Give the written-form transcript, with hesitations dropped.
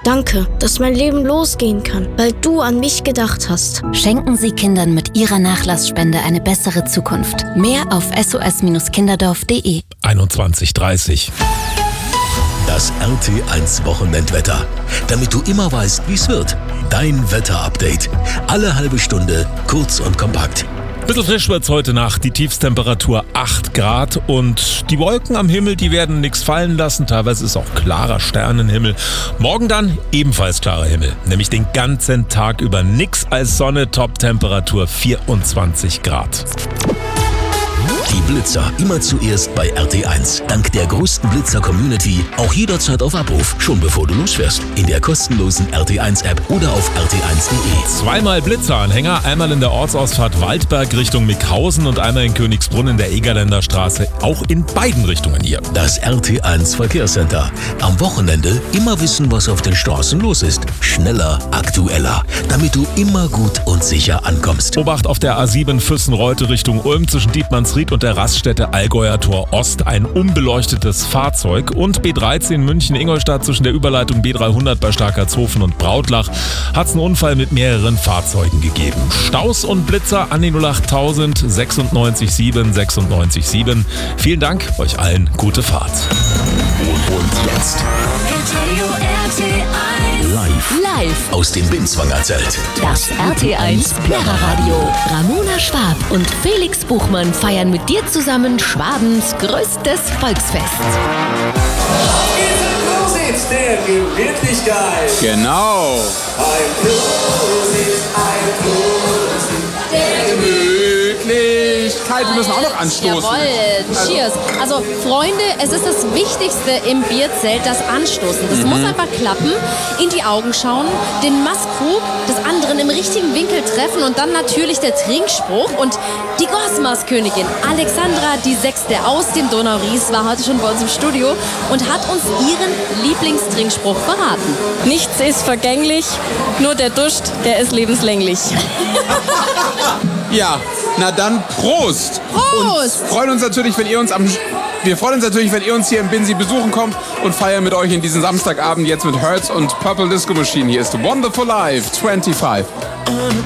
Danke, dass mein Leben losgehen kann, weil du an mich gedacht hast. Schenken Sie Kindern mit Ihrer Nachlassspende eine bessere Zukunft. Mehr auf sos-kinderdorf.de. 21:30. Das RT1 Wochenendwetter. Damit du immer weißt, wie es wird. Dein Wetterupdate. Alle halbe Stunde, kurz und kompakt. Bisschen frisch wird's heute Nacht, die Tiefstemperatur 8 Grad und die Wolken am Himmel, die werden nichts fallen lassen. Teilweise ist auch klarer Sternenhimmel. Morgen dann ebenfalls klarer Himmel, nämlich den ganzen Tag über nix als Sonne, Top-Temperatur 24 Grad. Die Blitzer immer zuerst bei RT1. Dank der größten Blitzer-Community auch jederzeit auf Abruf, schon bevor du losfährst. In der kostenlosen RT1-App oder auf rt1.de. Zweimal Blitzeranhänger, einmal in der Ortsausfahrt Waldberg Richtung Mickhausen und einmal in Königsbrunn in der Egerländer Straße. Auch in beiden Richtungen hier. Das RT1 Verkehrscenter. Am Wochenende immer wissen, was auf den Straßen los ist. Schneller, aktueller, damit du immer gut und sicher ankommst. Obacht auf der A7 Füssen-Reute Richtung Ulm zwischen Dietmannsried und der Raststätte Allgäuer Tor Ost ein unbeleuchtetes Fahrzeug und B13 München-Ingolstadt zwischen der Überleitung B300 bei Starkertshofen und Brautlach hat es einen Unfall mit mehreren Fahrzeugen gegeben. Staus und Blitzer an die 08000 96 7 96 7. Vielen Dank, euch allen gute Fahrt. Und jetzt live aus dem Binswanger Zelt. Das RT1 Lehrerradio. Ramona Schwab und Felix Buchmann feiern mit dir zusammen Schwabens größtes Volksfest. Der Gemütlichkeit. Genau. Der Gemütlichkeit. Wir müssen auch noch anstoßen. Jawohl, cheers. Also Freunde, es ist das Wichtigste im Bierzelt, das Anstoßen. Das muss einfach klappen, in die Augen schauen, den Maßkrug des anderen im richtigen Winkel treffen und dann natürlich der Trinkspruch. Und die Gosmas-Königin Alexandra die Sechste aus dem Donauries war heute schon bei uns im Studio und hat uns ihren Lieblingstrinkspruch verraten. Nichts ist vergänglich, nur der Durst, der ist lebenslänglich. Ja, na dann Prost! Prost! Und freuen uns natürlich, wenn ihr uns wir freuen uns natürlich, wenn ihr uns hier im Binsi besuchen kommt und feiern mit euch in diesem Samstagabend jetzt mit Hertz und Purple Disco Machine. Hier ist Wonderful Life 25.